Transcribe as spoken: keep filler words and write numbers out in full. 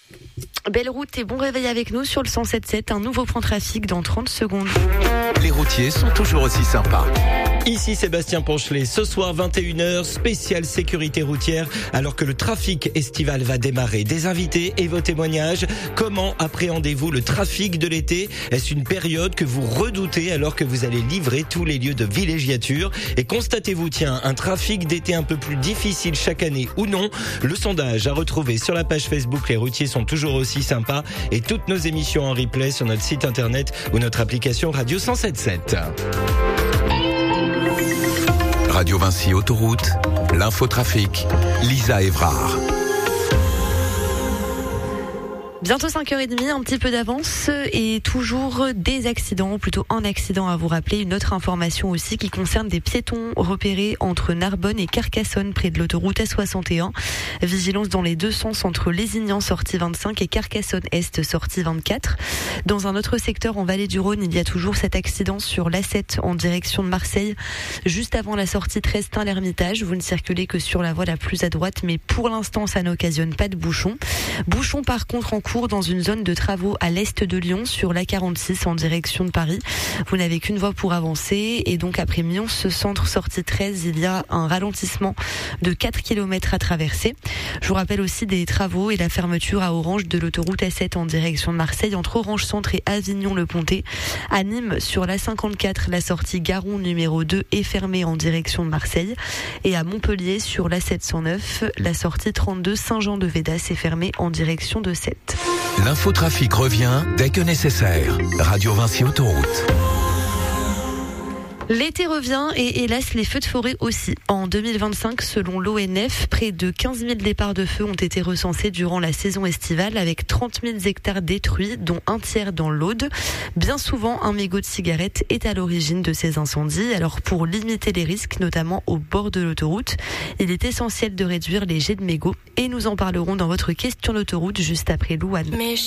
Belle route et bon réveil avec nous sur le cent sept sept. Un nouveau point trafic dans trente secondes. Les routiers sont toujours aussi sympas. Ici Sébastien Ponchelet, ce soir vingt et une heures, spéciale sécurité routière, alors que le trafic estival va démarrer. Des invités et vos témoignages. Comment appréhendez-vous le trafic de l'été ? Est-ce une période que vous redoutez alors que vous allez livrer tous les lieux de villégiature ? Et constatez-vous, tiens, un trafic d'été un peu plus difficile chaque année ou non ? Le sondage à retrouver sur la page Facebook Les routiers sont toujours aussi sympas et toutes nos émissions en replay sur notre site internet ou notre application Radio cent sept sept. Radio Vinci Autoroute, l'infotrafic, Lisa Évrard. Bientôt cinq heures trente, un petit peu d'avance et toujours des accidents, ou plutôt un accident à vous rappeler. Une autre information aussi qui concerne des piétons repérés entre Narbonne et Carcassonne près de l'autoroute A soixante et un. Vigilance dans les deux sens entre Lézignan sortie vingt-cinq et Carcassonne Est sortie vingt-quatre. Dans un autre secteur en vallée du Rhône, il y a toujours cet accident sur l'A sept en direction de Marseille. Juste avant la sortie Trestin-l'Ermitage, vous ne circulez que sur la voie la plus à droite, mais pour l'instant ça n'occasionne pas de bouchons. Bouchons par contre en cours dans une zone de travaux à l'est de Lyon sur l'A quarante-six en direction de Paris. Vous n'avez qu'une voie pour avancer et donc après Mions, ce centre sortie treize, il y a un ralentissement de quatre kilomètres à traverser. Je vous rappelle aussi des travaux et la fermeture à Orange de l'autoroute A sept en direction de Marseille entre Orange Centre et Avignon-le-Pontet. À Nîmes, sur l'A cinquante-quatre, la sortie Garon numéro deux est fermée en direction de Marseille. Et à Montpellier, sur l'A sept cent neuf, la sortie trente-deux Saint-Jean-de-Védas est fermée en direction de Sète. L'infotrafic revient dès que nécessaire. Radio Vinci Autoroute. L'été revient et hélas les feux de forêt aussi. En deux mille vingt-cinq, selon l'O N F, près de quinze mille départs de feu ont été recensés durant la saison estivale avec trente mille hectares détruits, dont un tiers dans l'Aude. Bien souvent, un mégot de cigarette est à l'origine de ces incendies. Alors pour limiter les risques, notamment au bord de l'autoroute, il est essentiel de réduire les jets de mégots et nous en parlerons dans votre question d'autoroute juste après Louane.